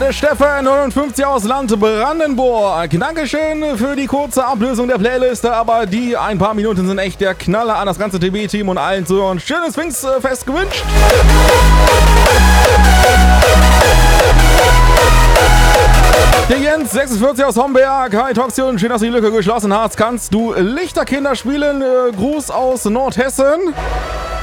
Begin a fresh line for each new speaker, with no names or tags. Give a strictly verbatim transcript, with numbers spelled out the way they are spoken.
Der Steffen neunundfünfzig aus Land Brandenburg. Dankeschön für die kurze Ablösung der Playliste, aber die ein paar Minuten sind echt der Knaller an das ganze T V-Team und allen Zuhörern. Schönes Pfingstfest gewünscht. Der Jens sechsundvierzig aus Homberg. Hi Toxion, schön, dass du die Lücke geschlossen hast. Kannst du Lichterkinder spielen? Äh, Gruß aus Nordhessen.